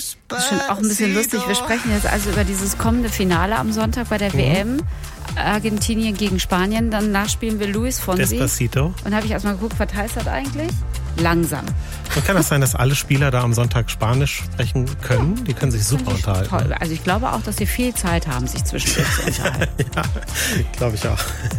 ist schon auch ein bisschen lustig. Wir sprechen jetzt also über dieses kommende Finale am Sonntag bei der WM. Argentinien gegen Spanien. Danach spielen wir Luis Fonsi. Despacito. Und habe ich erstmal geguckt, was heißt das eigentlich? Langsam. Und kann das sein, dass alle Spieler da am Sonntag Spanisch sprechen können? Ja, die können sich super unterhalten. Toll. Also ich glaube auch, dass sie viel Zeit haben, sich zwischendurch zu unterhalten. Ja, glaube ich auch.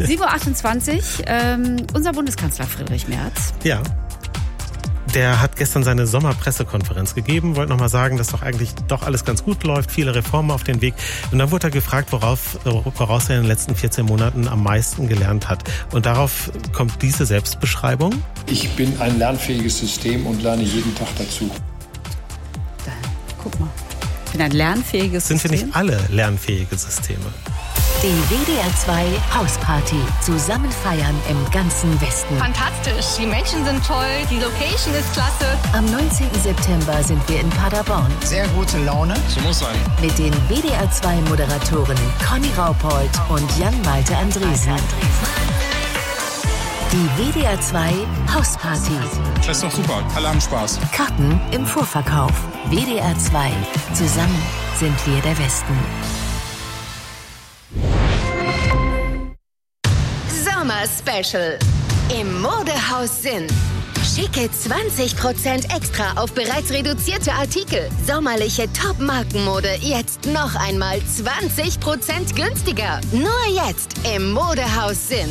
7.28 Uhr, unser Bundeskanzler Friedrich Merz. Ja. Der hat gestern seine Sommerpressekonferenz gegeben, wollte nochmal sagen, dass doch eigentlich doch alles ganz gut läuft, viele Reformen auf den Weg. Und dann wurde er gefragt, woraus er in den letzten 14 Monaten am meisten gelernt hat. Und darauf kommt diese Selbstbeschreibung. Ich bin ein lernfähiges System und lerne jeden Tag dazu. Guck mal, ich bin ein lernfähiges System. Sind wir nicht alle lernfähige Systeme? Die WDR 2 Hausparty. Zusammen feiern im ganzen Westen. Fantastisch. Die Menschen sind toll. Die Location ist klasse. Am 19. September sind wir in Paderborn. Sehr gute Laune. So muss sein. Mit den WDR 2 Moderatoren Conny Raupold und Jan-Malte Andresen. Die WDR 2 Hausparty. Das ist doch super. Alle haben Spaß. Karten im Vorverkauf. WDR 2. Zusammen sind wir der Westen. Sommer-Special. Im Modehaus Sinn. Schicke 20% extra auf bereits reduzierte Artikel. Sommerliche Top-Markenmode jetzt noch einmal 20% günstiger. Nur jetzt im Modehaus Sinn.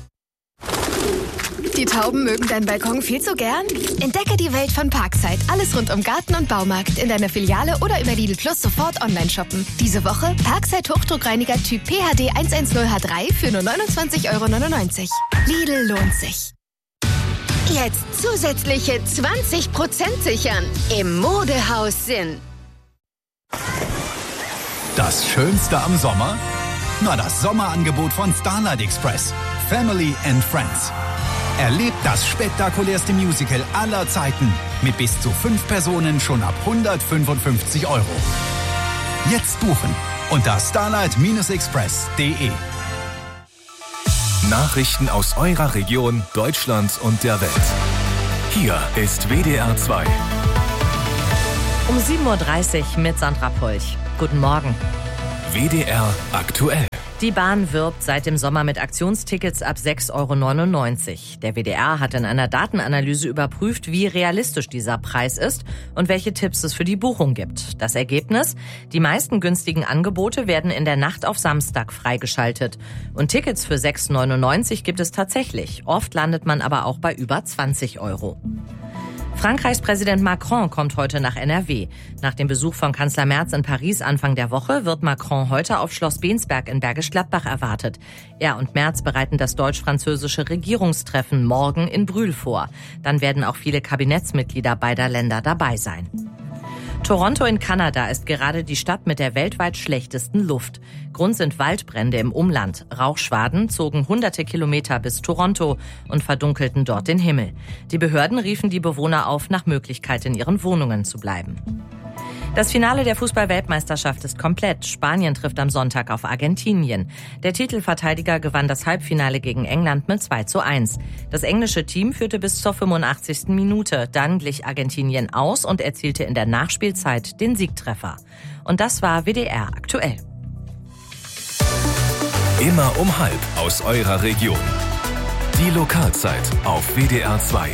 Die Tauben mögen deinen Balkon viel zu gern? Entdecke die Welt von Parkside. Alles rund um Garten und Baumarkt in deiner Filiale oder über Lidl Plus sofort online shoppen. Diese Woche Parkside Hochdruckreiniger Typ PHD 110H3 für nur 29,99 €. Lidl lohnt sich. Jetzt zusätzliche 20% sichern im Modehaus Sinn. Das Schönste am Sommer? Na, das Sommerangebot von Starlight Express. Family and Friends. Erlebt das spektakulärste Musical aller Zeiten mit bis zu 5 Personen schon ab 155 €. Jetzt buchen unter starlight-express.de. Nachrichten aus eurer Region, Deutschland und der Welt. Hier ist WDR 2. Um 7.30 Uhr mit Sandra Polch. Guten Morgen. WDR aktuell. Die Bahn wirbt seit dem Sommer mit Aktionstickets ab 6,99 €. Der WDR hat in einer Datenanalyse überprüft, wie realistisch dieser Preis ist und welche Tipps es für die Buchung gibt. Das Ergebnis? Die meisten günstigen Angebote werden in der Nacht auf Samstag freigeschaltet. Und Tickets für 6,99 € gibt es tatsächlich. Oft landet man aber auch bei über 20 €. Frankreichs Präsident Macron kommt heute nach NRW. Nach dem Besuch von Kanzler Merz in Paris Anfang der Woche wird Macron heute auf Schloss Bensberg in Bergisch Gladbach erwartet. Er und Merz bereiten das deutsch-französische Regierungstreffen morgen in Brühl vor. Dann werden auch viele Kabinettsmitglieder beider Länder dabei sein. Toronto in Kanada ist gerade die Stadt mit der weltweit schlechtesten Luft. Grund sind Waldbrände im Umland. Rauchschwaden zogen hunderte Kilometer bis Toronto und verdunkelten dort den Himmel. Die Behörden riefen die Bewohner auf, nach Möglichkeit in ihren Wohnungen zu bleiben. Das Finale der Fußball-Weltmeisterschaft ist komplett. Spanien trifft am Sonntag auf Argentinien. Der Titelverteidiger gewann das Halbfinale gegen England mit 2:1. Das englische Team führte bis zur 85. Minute. Dann glich Argentinien aus und erzielte in der Nachspielzeit den Siegtreffer. Und das war WDR aktuell. Immer um 12:30 aus eurer Region. Die Lokalzeit auf WDR 2.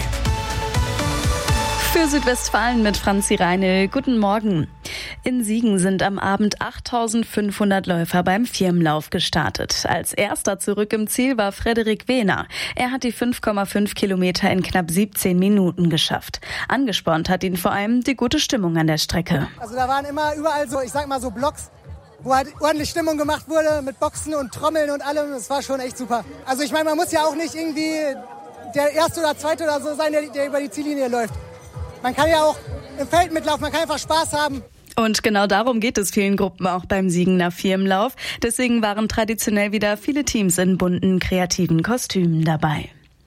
Für Südwestfalen mit Franzi Reine. Guten Morgen. In Siegen sind am Abend 8.500 Läufer beim Firmenlauf gestartet. Als erster zurück im Ziel war Frederik Wehner. Er hat die 5,5 Kilometer in knapp 17 Minuten geschafft. Angespornt hat ihn vor allem die gute Stimmung an der Strecke. Also da waren immer überall so, ich sag mal so Blocks, wo halt ordentlich Stimmung gemacht wurde mit Boxen und Trommeln und allem. Das war schon echt super. Also ich meine, man muss ja auch nicht irgendwie der Erste oder Zweite oder so sein, der über die Ziellinie läuft. Man kann ja auch im Feld mitlaufen, man kann einfach Spaß haben. Und genau darum geht es vielen Gruppen auch beim Siegener Firmenlauf. Deswegen waren traditionell wieder viele Teams in bunten, kreativen Kostümen dabei.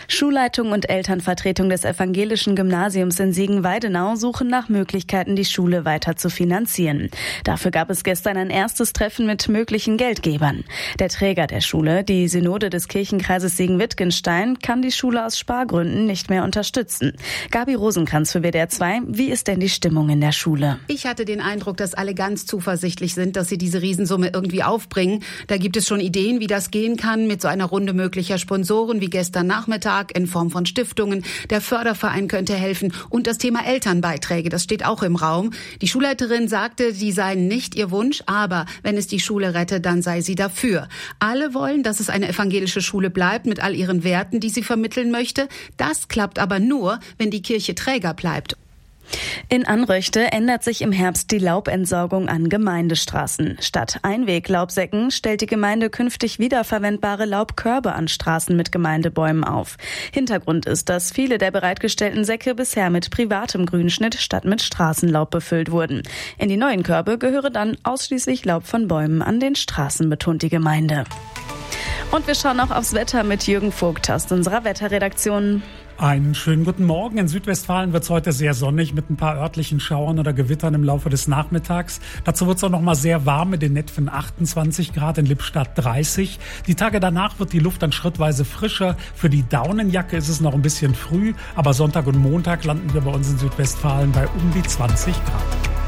Schulleitung und Elternvertretung des evangelischen Gymnasiums in Siegen-Weidenau suchen nach Möglichkeiten, die Schule weiter zu finanzieren. Dafür gab es gestern ein erstes Treffen mit möglichen Geldgebern. Der Träger der Schule, die Synode des Kirchenkreises Siegen-Wittgenstein, kann die Schule aus Spargründen nicht mehr unterstützen. Gabi Rosenkranz für WDR 2. Wie ist denn die Stimmung in der Schule? Ich hatte den Eindruck, dass alle ganz zuversichtlich sind, dass sie diese Riesensumme irgendwie aufbringen. Da gibt es schon Ideen, wie das gehen kann mit so einer Runde möglicher Sponsoren wie gestern Nachmittag in Form von Stiftungen. Der Förderverein könnte helfen und das Thema Elternbeiträge, das steht auch im Raum. Die Schulleiterin sagte, die seien nicht ihr Wunsch, aber wenn es die Schule rette, dann sei sie dafür. Alle wollen, dass es eine evangelische Schule bleibt mit all ihren Werten, die sie vermitteln möchte. Das klappt aber nur, wenn die Kirche Träger bleibt. In Anröchte ändert sich im Herbst die Laubentsorgung an Gemeindestraßen. Statt Einweg-Laubsäcken stellt die Gemeinde künftig wiederverwendbare Laubkörbe an Straßen mit Gemeindebäumen auf. Hintergrund ist, dass viele der bereitgestellten Säcke bisher mit privatem Grünschnitt statt mit Straßenlaub befüllt wurden. In die neuen Körbe gehöre dann ausschließlich Laub von Bäumen an den Straßen, betont die Gemeinde. Und wir schauen auch aufs Wetter mit Jürgen Vogt aus unserer Wetterredaktion. Einen schönen guten Morgen. In Südwestfalen wird es heute sehr sonnig mit ein paar örtlichen Schauern oder Gewittern im Laufe des Nachmittags. Dazu wird es auch noch mal sehr warm mit den Netfen 28 Grad, in Lippstadt 30. Die Tage danach wird die Luft dann schrittweise frischer. Für die Daunenjacke ist es noch ein bisschen früh, aber Sonntag und Montag landen wir bei uns in Südwestfalen bei um die 20 Grad.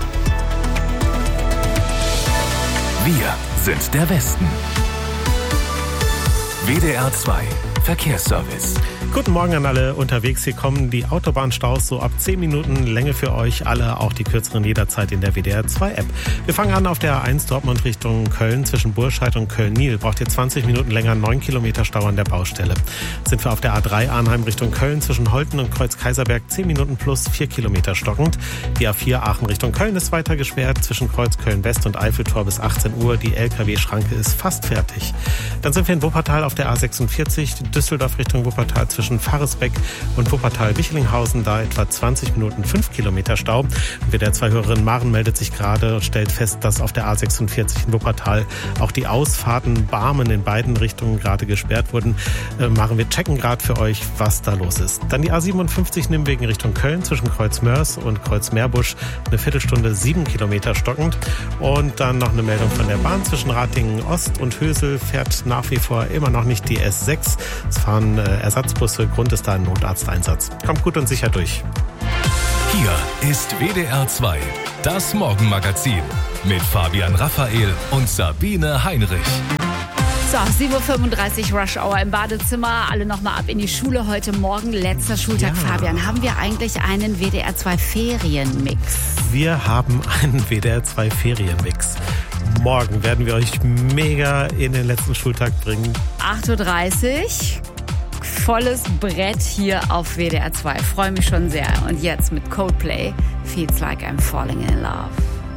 Wir sind der Westen. WDR 2 Verkehrsservice. Guten Morgen an alle unterwegs. Hier kommen die Autobahnstaus so ab 10 Minuten Länge für euch alle, auch die kürzeren jederzeit in der WDR 2 App. Wir fangen an auf der A1 Dortmund Richtung Köln zwischen Burscheid und Köln-Niel. Braucht ihr 20 Minuten länger, 9 Kilometer Stau an der Baustelle. Sind wir auf der A3 Arnheim Richtung Köln zwischen Holten und Kreuz-Kaiserberg 10 Minuten plus 4 Kilometer stockend. Die A4 Aachen Richtung Köln ist weiter gesperrt zwischen Kreuz Köln-West und Eiffeltor bis 18 Uhr. Die LKW-Schranke ist fast fertig. Dann sind wir in Wuppertal auf der A46 Düsseldorf Richtung Wuppertal zwischen Pfarresbeck und Wuppertal-Wichelinghausen, da etwa 20 Minuten 5 Kilometer Stau. WDR 2-Hörerin Maren meldet sich gerade und stellt fest, dass auf der A46 in Wuppertal auch die Ausfahrten Barmen in beiden Richtungen gerade gesperrt wurden. Maren, wir checken gerade für euch, was da los ist. Dann die A57 Nimwegen Richtung Köln zwischen Kreuz-Mörs und Kreuz-Meerbusch, eine Viertelstunde 7 Kilometer stockend. Und dann noch eine Meldung von der Bahn zwischen Ratingen Ost und Hösel fährt nach wie vor immer noch nicht die S6. Es fahren Ersatzbusse, Grund ist da ein Notarzteinsatz. Kommt gut und sicher durch. Hier ist WDR 2, das Morgenmagazin mit Fabian Raphael und Sabine Heinrich. So, 7.35 Uhr Rush Hour im Badezimmer. Alle nochmal ab in die Schule heute Morgen. Letzter Schultag. Ja. Fabian, haben wir eigentlich einen WDR 2 Ferienmix? Wir haben einen WDR 2 Ferienmix. Morgen werden wir euch mega in den letzten Schultag bringen. 8.30 Uhr. Volles Brett hier auf WDR 2. Freue mich schon sehr. Und jetzt mit Coldplay. Feels like I'm falling in love.